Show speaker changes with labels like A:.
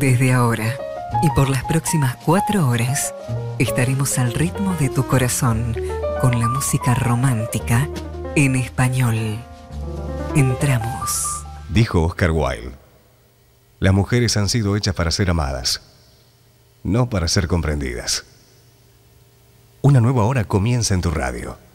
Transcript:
A: Desde ahora y por las próximas 4 horas estaremos al ritmo de tu corazón con la música romántica en español. Entramos.
B: Dijo Oscar Wilde: las mujeres han sido hechas para ser amadas, no para ser comprendidas. Una nueva hora comienza en tu radio.